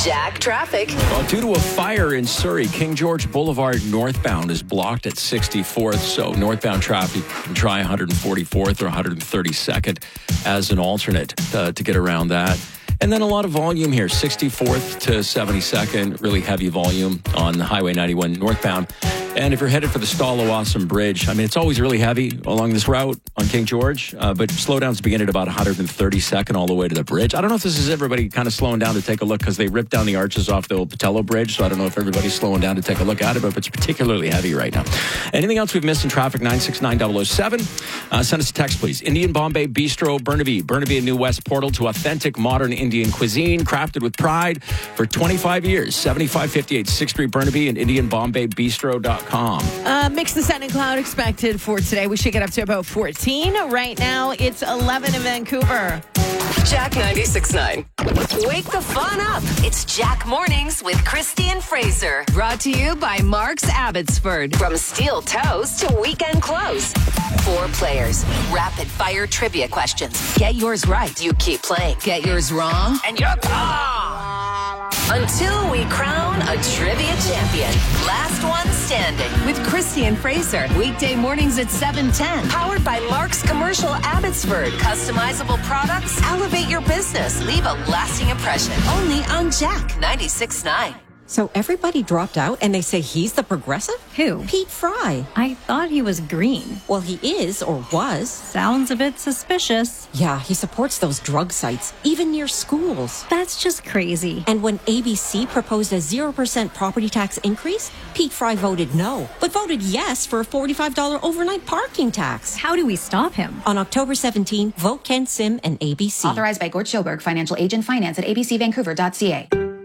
Jack traffic. Well, due to a fire in Surrey, King George Boulevard northbound is blocked at 64th. So northbound traffic can try 144th or 132nd as an alternate to get around that. And then a lot of volume here, 64th to 72nd, really heavy volume on Highway 91 northbound. And if you're headed for the Stallawasam Bridge, I mean, it's always really heavy along this route on King George, but slowdowns begin at about 132nd all the way to the bridge. I don't know if this is everybody kind of slowing down to take a look because they ripped down the arches off the old Patello Bridge, so I don't know if everybody's slowing down to take a look at it, but it's particularly heavy right now. Anything else we've missed in traffic, 969-007? Send us a text, please. Indian Bombay Bistro, Burnaby. Burnaby and New West portal to authentic modern Indian cuisine, crafted with pride for 25 years. 7558 6th Street, Burnaby, and IndianBombayBistro.com. Mix the sun and cloud expected for today. We should get up to about 14. Right now, it's 11 in Vancouver. Jack 96.9. Wake the fun up. It's Jack Mornings with Christy and Fraser. Brought to you by Mark's Abbotsford. From steel toes to weekend clothes. 4 players. Rapid fire trivia questions. Get yours right. You keep playing. Get yours wrong. And you're gone. Until we crown a trivia champion. Last one standing with Christy and Fraser. Weekday mornings at 7:10. Powered by Mark's Commercial Abbotsford. Customizable products. Elevate your business. Leave a lasting impression. Only on Jack 96.9. So everybody dropped out and they say he's the progressive? Who? Pete Fry. I thought he was green. Well, he is or was. Sounds a bit suspicious. Yeah, he supports those drug sites, even near schools. That's just crazy. And when ABC proposed a 0% property tax increase, Pete Fry voted no, but voted yes for a $45 overnight parking tax. How do we stop him? On October 17, vote Ken Sim and ABC. Authorized by Gord Schilberg, Financial Agent Finance at abcvancouver.ca.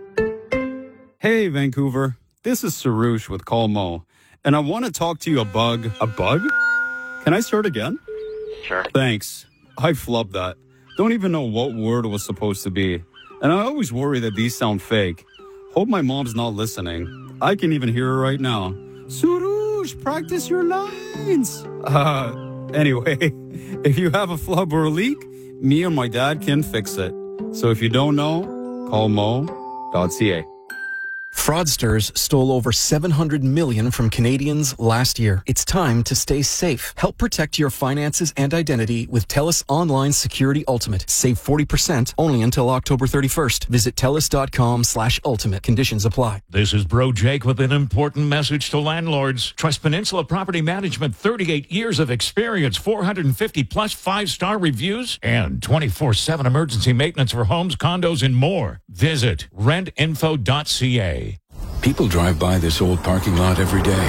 Hey, Vancouver. This is Sarush with Colmo, and I want to talk to you a bug. A bug? Can I start again? Sure. Thanks. I flubbed that. Don't even know what word it was supposed to be. And I always worry that these sound fake. Hope my mom's not listening. I can even hear her right now. Sarush, practice your lines. Anyway, if you have a flub or a leak, me or my dad can fix it. So if you don't know, call mo.ca. Fraudsters stole over $700 million from Canadians last year. It's time to stay safe. Help protect your finances and identity with TELUS Online Security Ultimate. Save 40% only until October 31st. Visit TELUS.com/ultimate. Conditions apply. This is Bro Jake with an important message to landlords. Trust Peninsula Property Management, 38 years of experience, 450 plus 5-star reviews, and 24/7 emergency maintenance for homes, condos, and more. Visit rentinfo.ca. People drive by this old parking lot every day.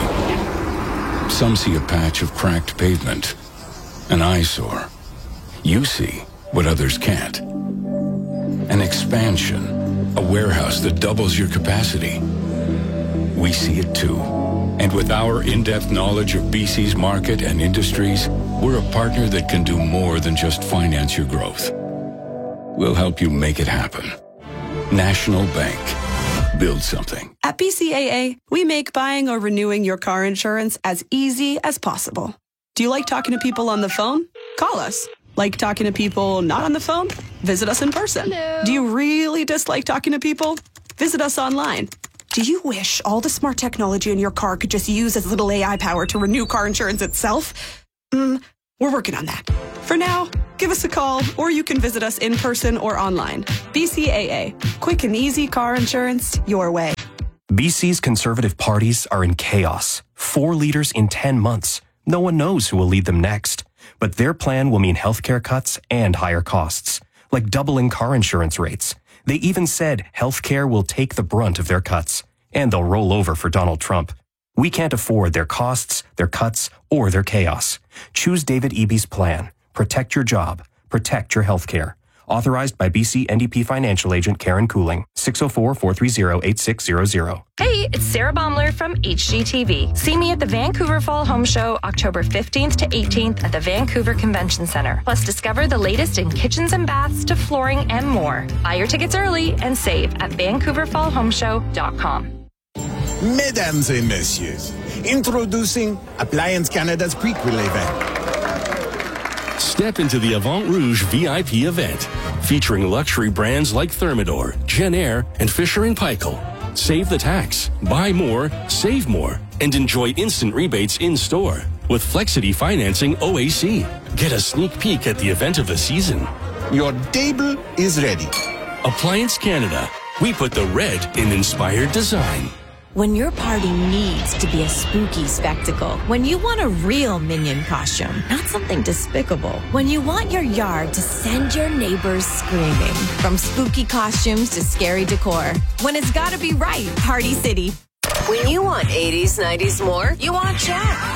Some see a patch of cracked pavement, an eyesore. You see what others can't. An expansion, a warehouse that doubles your capacity. We see it too. And with our in-depth knowledge of BC's market and industries, we're a partner that can do more than just finance your growth. We'll help you make it happen. National Bank. Build something. At BCAA, we make buying or renewing your car insurance as easy as possible. Do you like talking to people on the phone? Call us. Like talking to people not on the phone? Visit us in person. Hello. Do you really dislike talking to people? Visit us online. Do you wish all the smart technology in your car could just use as little AI power to renew car insurance itself? We're working on that. For now, give us a call, or you can visit us in person or online. BCAA. Quick and easy car insurance your way. BC's Conservative parties are in chaos. 4 leaders in 10 months. No one knows who will lead them next. But their plan will mean healthcare cuts and higher costs, like doubling car insurance rates. They even said healthcare will take the brunt of their cuts, and they'll roll over for Donald Trump. We can't afford their costs, their cuts, or their chaos. Choose David Eby's plan. Protect your job. Protect your health care. Authorized by BC NDP Financial Agent Karen Cooling. 604-430-8600. Hey, it's Sarah Baumler from HGTV. See me at the Vancouver Fall Home Show, October 15th to 18th at the Vancouver Convention Center. Plus, discover the latest in kitchens and baths to flooring and more. Buy your tickets early and save at VancouverFallHomeShow.com. Mesdames et messieurs, introducing Appliance Canada's prequel event. Step into the Avant Rouge VIP event. featuring luxury brands like Thermador, Genair, and Fisher & Paykel. Save the tax, buy more, save more, and enjoy instant rebates in-store with Flexity Financing OAC. Get a sneak peek at the event of the season. Your table is ready. Appliance Canada. We put the red in inspired design. When your party needs to be a spooky spectacle. When you want a real Minion costume, not something despicable. When you want your yard to send your neighbors screaming. From spooky costumes to scary decor. When it's gotta be right, Party City. When you want 80s, 90s more, you want Jack.